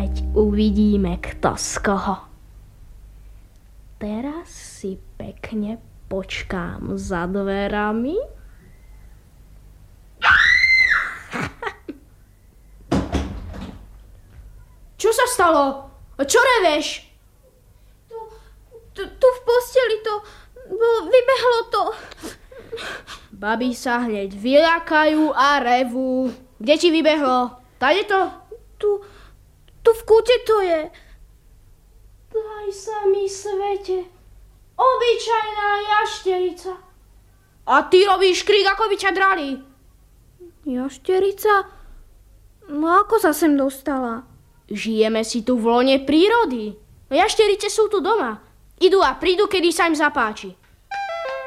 Veď uvidíme, kto z koho. Teraz si pekne počkám za dverami. Čo sa stalo? Čo reveš? Tu v posteli to... Vybehlo to. Baby sa hneď vyľakajú a revú. Kde ti vybehlo? Tade to? Tu v kúte to je. Daj sa mi svete. Obyčajná jašterica. A ty robíš krík, ako by ťa drali. Jašterica? No ako sa sem dostala? Žijeme si tu v lone prírody. Jašterice sú tu doma. Idú a prídu, kedy sa im zapáči.